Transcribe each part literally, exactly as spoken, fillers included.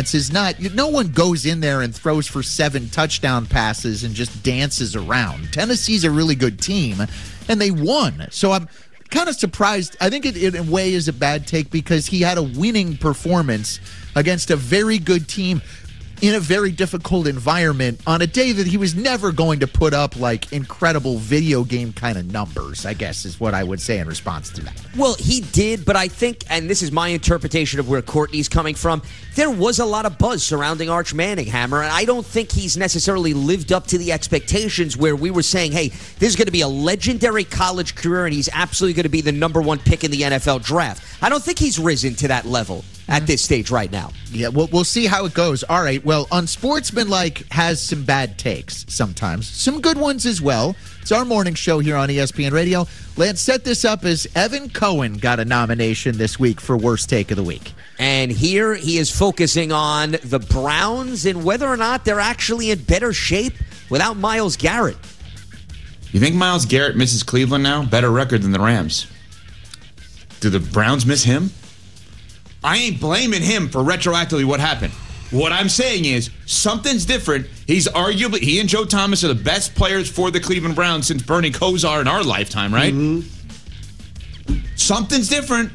Lance, is not, no one goes in there and throws for seven touchdown passes and just dances around. Tennessee's a really good team, and they won. So I'm kind of surprised. I think it, it in a way is a bad take because he had a winning performance against a very good team in a very difficult environment on a day that he was never going to put up like incredible video game kind of numbers, I guess is what I would say in response to that. Well, he did, but I think, and this is my interpretation of where Courtney's coming from, there was a lot of buzz surrounding Arch Manning, Hammer, and I don't think he's necessarily lived up to the expectations where we were saying, hey, this is going to be a legendary college career and he's absolutely going to be the number one pick in the N F L draft. I don't think he's risen to that level at this stage right now. Yeah, well, we'll see how it goes. All right, well, Unsportsmanlike has some bad takes sometimes. Some good ones as well. It's our morning show here on E S P N Radio. Lance set this up as Evan Cohen got a nomination this week for Worst Take of the Week. And here he is focusing on the Browns and whether or not they're actually in better shape without Myles Garrett. You think Myles Garrett misses Cleveland now? Better record than the Rams. Do the Browns miss him? I ain't blaming him for retroactively what happened. What I'm saying is something's different. He's arguably, he and Joe Thomas are the best players for the Cleveland Browns since Bernie Kosar in our lifetime, right? Mm-hmm. Something's different.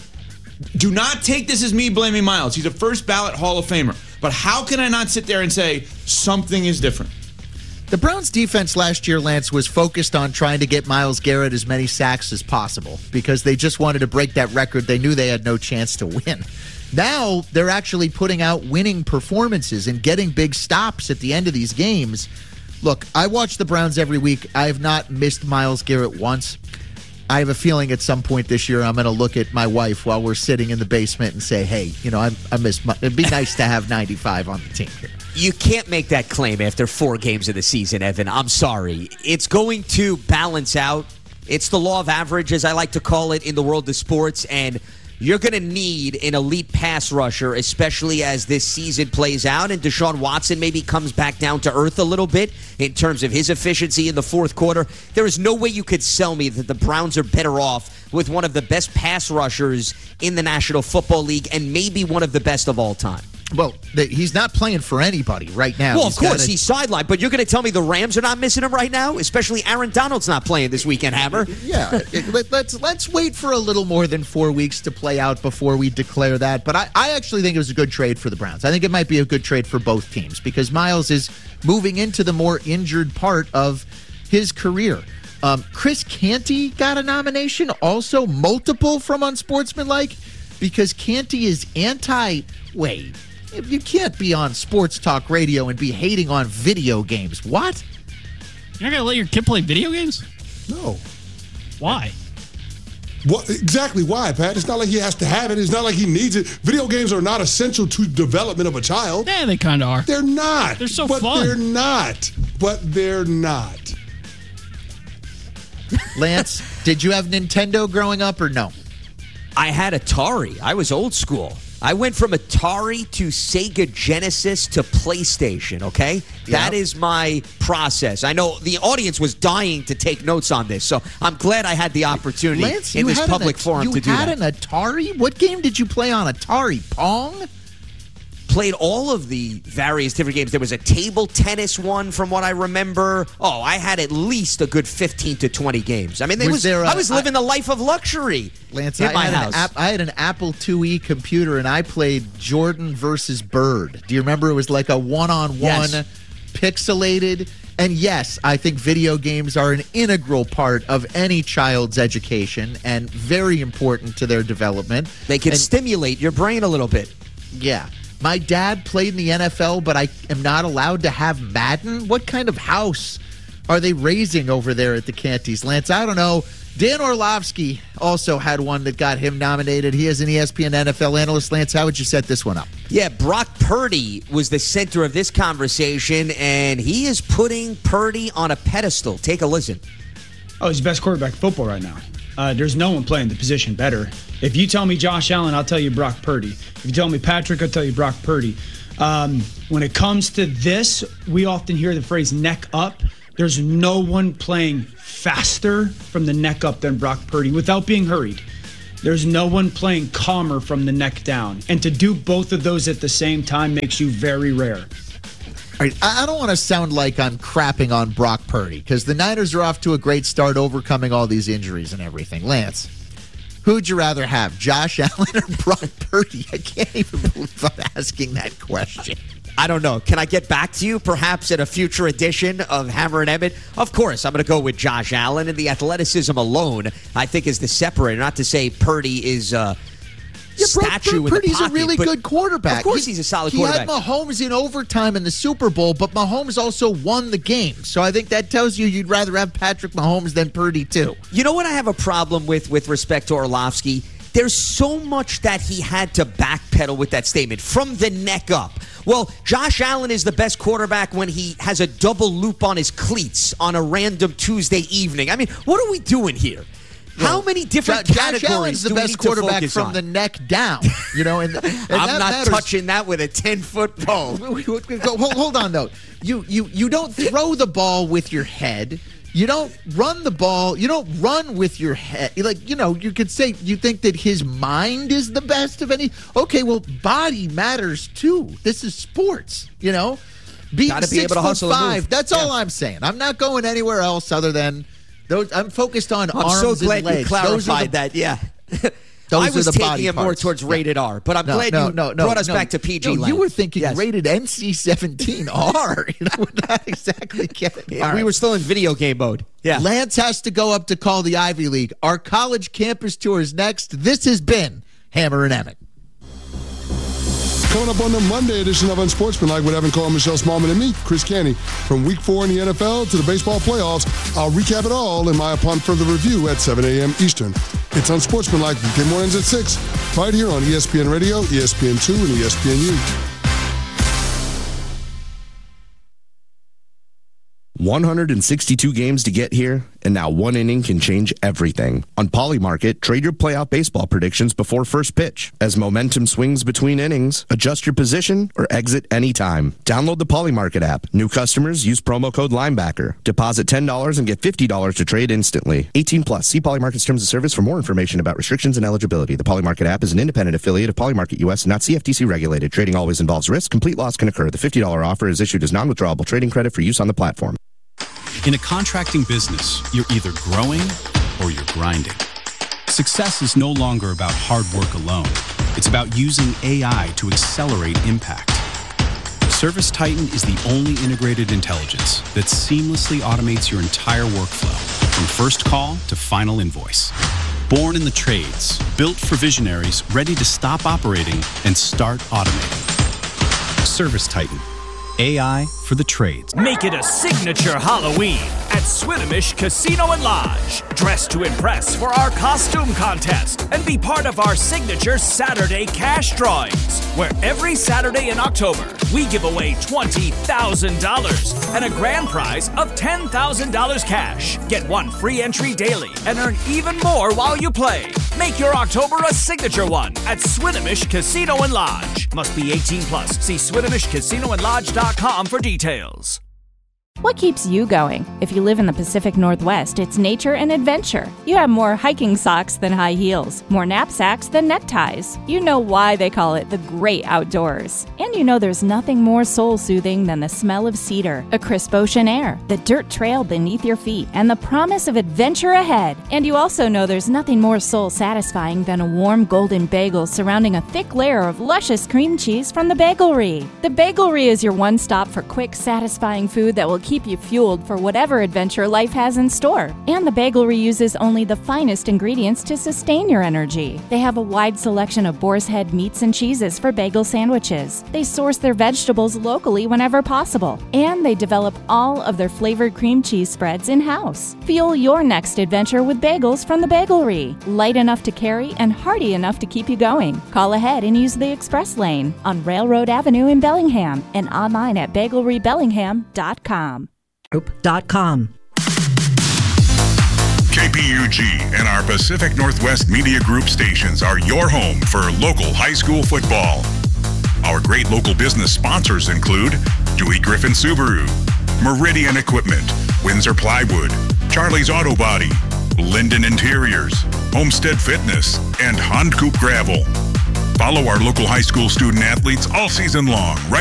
Do not take this as me blaming Myles. He's a first ballot Hall of Famer. But how can I not sit there and say something is different? The Browns defense last year, Lance, was focused on trying to get Myles Garrett as many sacks as possible because they just wanted to break that record. They knew they had no chance to win. Now they're actually putting out winning performances and getting big stops at the end of these games. Look, I watch the Browns every week. I have not missed Myles Garrett once. I have a feeling at some point this year I'm going to look at my wife while we're sitting in the basement and say, hey, you know, I, I miss my, it'd be nice to have ninety-five on the team here. You can't make that claim after four games of the season, Evan. I'm sorry. It's going to balance out. It's the law of average, as I like to call it in the world of sports, and you're going to need an elite pass rusher, especially as this season plays out, and Deshaun Watson maybe comes back down to earth a little bit in terms of his efficiency in the fourth quarter. There is no way you could sell me that the Browns are better off with one of the best pass rushers in the National Football League and maybe one of the best of all time. Well, the, he's not playing for anybody right now. Well, he's of course, a, he's sidelined, but you're going to tell me the Rams are not missing him right now? Especially Aaron Donald's not playing this weekend, Hammer. Yeah, it, let, let's let's wait for a little more than four weeks to play out before we declare that. But I, I actually think it was a good trade for the Browns. I think it might be a good trade for both teams because Myles is moving into the more injured part of his career. Um, Chris Canty got a nomination, also multiple from Unsportsmanlike, because Canty is anti, wait, you can't be on sports talk radio and be hating on video games. What? You're not going to let your kid play video games? No. Why? What exactly why, Pat? It's not like he has to have it. It's not like he needs it. Video games are not essential to development of a child. Yeah, they kind of are. They're not. They're so but fun. But they're not. But they're not. Lance, did you have Nintendo growing up or no? I had Atari. I was old school. I went from Atari to Sega Genesis to PlayStation, okay? Yep. That is my process. I know the audience was dying to take notes on this, so I'm glad I had the opportunity Lance, in this public an, forum to do that. You had an Atari? What game did you play on Atari? Pong? Played all of the various different games. There was a table tennis one from what I remember. Oh, I had at least a good fifteen to twenty games. I mean, was was, there a, I was living I, the life of luxury Lance, in I my had house. An, I had an Apple two E computer, and I played Jordan versus Bird. Do you remember? It was like a one-on-one, yes. pixelated. And yes, I think video games are an integral part of any child's education and very important to their development. They can and, stimulate your brain a little bit. Yeah. My dad played in the N F L, but I am not allowed to have Madden. What kind of house are they raising over there at the Cantys? Lance, I don't know. Dan Orlovsky also had one that got him nominated. He is an E S P N N F L analyst. Lance, how would you set this one up? Yeah, Brock Purdy was the center of this conversation, and he is putting Purdy on a pedestal. Take a listen. Oh, he's the best quarterback in football right now. Uh, there's no one playing the position better. If you tell me Josh Allen, I'll tell you Brock Purdy. If you tell me Patrick, I'll tell you Brock Purdy. Um, when it comes to this, we often hear the phrase neck up. There's no one playing faster from the neck up than Brock Purdy without being hurried. There's no one playing calmer from the neck down. And to do both of those at the same time makes you very rare. All right, I don't want to sound like I'm crapping on Brock Purdy because the Niners are off to a great start overcoming all these injuries and everything. Lance, who'd you rather have, Josh Allen or Brock Purdy? I can't even believe I'm asking that question. I don't know. Can I get back to you perhaps in a future edition of Hammer and Emmett? Of course, I'm going to go with Josh Allen, and the athleticism alone, I think, is the separator. Not to say Purdy is uh, yeah, statue Brock in Purdy's the pocket, a really but good quarterback. Of course he, he's a solid he quarterback. He had Mahomes in overtime in the Super Bowl, but Mahomes also won the game. So I think that tells you you'd rather have Patrick Mahomes than Purdy, too. You know what I have a problem with with respect to Orlovsky? There's so much that he had to backpedal with that statement from the neck up. Well, Josh Allen is the best quarterback when he has a double loop on his cleats on a random Tuesday evening. I mean, what are we doing here? Well, How many different Josh categories Allen's the do we best need quarterback to focus from on? the neck down. You know, and, and I'm that not matters. touching that with a ten-foot pole. hold, hold on, though. You, you, you don't throw the ball with your head. You don't run the ball. You don't run with your head. Like, you know, you could say you think that his mind is the best of any. Okay, well, body matters too. This is sports, you know. Being Gotta be six able to foot hustle and five. move. That's Yeah. all I'm saying. I'm not going anywhere else other than those. I'm focused on I'm arms so and glad legs. you clarified Those are the, that. Yeah. Those I was are the taking body it more parts. towards rated Yeah. R, but I'm No, glad no, you no, no, brought us no. back to P G. No, you were thinking Yes. rated N C seventeen R. You know, we're not exactly getting. Yeah, All we right. were still in video game mode. Yeah. Lance has to go up to call the Ivy League. Our college campus tour is next. This has been Hammer and Emmett. Coming up on the Monday edition of Unsportsmanlike with Evan Cole, Michelle Smallman, and me, Chris Canty. From week four in the N F L to the baseball playoffs, I'll recap it all in my Upon Further Review at seven a.m. Eastern. It's Unsportsmanlike, weekday mornings at six, right here on E S P N Radio, E S P N two, and E S P N U. one hundred sixty-two games to get here, and now one inning can change everything. On Polymarket, trade your playoff baseball predictions before first pitch. As momentum swings between innings, adjust your position or exit anytime. Download the Polymarket app. New customers use promo code Linebacker. Deposit ten dollars and get fifty dollars to trade instantly. eighteen plus. See Polymarket's terms of service for more information about restrictions and eligibility. The Polymarket app is an independent affiliate of Polymarket U S and not C F T C regulated. Trading always involves risk. Complete loss can occur. The fifty dollars offer is issued as non-withdrawable trading credit for use on the platform. In a contracting business, you're either growing or you're grinding. Success is no longer about hard work alone. It's about using A I to accelerate impact. Service Titan is the only integrated intelligence that seamlessly automates your entire workflow, from first call to final invoice. Born in the trades, built for visionaries ready to stop operating and start automating. Service Titan. A I for the trades. Make it a signature Halloween at Swinomish Casino and Lodge. Dress to impress for our costume contest and be part of our signature Saturday cash drawings, where every Saturday in October, we give away twenty thousand dollars and a grand prize of ten thousand dollars cash. Get one free entry daily and earn even more while you play. Make your October a signature one at Swinomish Casino and Lodge. Must be eighteen plus. See Swinomish Casino and Lodge dot com for details. What keeps you going? If you live in the Pacific Northwest, it's nature and adventure. You have more hiking socks than high heels, more knapsacks than neckties. You know why they call it the great outdoors. And you know there's nothing more soul-soothing than the smell of cedar, a crisp ocean air, the dirt trail beneath your feet, and the promise of adventure ahead. And you also know there's nothing more soul-satisfying than a warm golden bagel surrounding a thick layer of luscious cream cheese from the Bagelry. The Bagelry is your one stop for quick, satisfying food that will keep you fueled for whatever adventure life has in store. And the Bagelry uses only the finest ingredients to sustain your energy. They have a wide selection of boar's head meats and cheeses for bagel sandwiches. They source their vegetables locally whenever possible. And they develop all of their flavored cream cheese spreads in-house. Fuel your next adventure with bagels from the Bagelry. Light enough to carry and hearty enough to keep you going. Call ahead and use the express lane on Railroad Avenue in Bellingham and online at bagelry bellingham dot com. Dot com. K P U G and our Pacific Northwest Media Group stations are your home for local high school football. Our great local business sponsors include Dewey Griffin Subaru, Meridian Equipment, Windsor Plywood, Charlie's Auto Body, Linden Interiors, Homestead Fitness, and Hondkoop Gravel. Follow our local high school student athletes all season long right